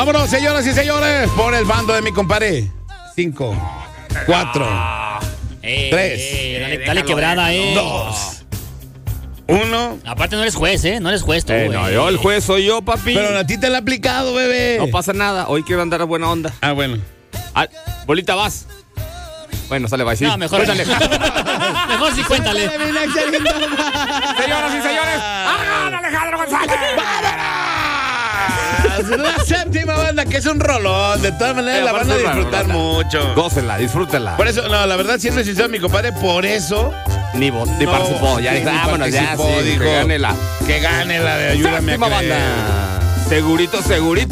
Vámonos, señoras y señores, por el bando de mi compadre. 5, 4, 3, dale quebrada, 2, 1. Aparte no eres juez, no eres juez tú, No, yo el juez soy yo, papi. Pero a ti te lo he aplicado, bebé. No pasa nada, hoy quiero andar a buena onda. Ah, bueno. Bolita, vas. Bueno, sale, va, sí. No, mejor. Cuéntale. Mejor sí, cuéntale. Señoras y señores, ¡hagan Alejandro González! La séptima banda, que es un rolón. De todas maneras, la van a disfrutar mucho. Gócenla, disfrútenla. Por eso, no, la verdad, siendo sincero, mi compadre, por eso. Ni participó, ya dijo, vámonos, ya, sí, dijo, que gane la. Que gane la de Ayúdame Séptima a creer. banda. Segurito, segurito.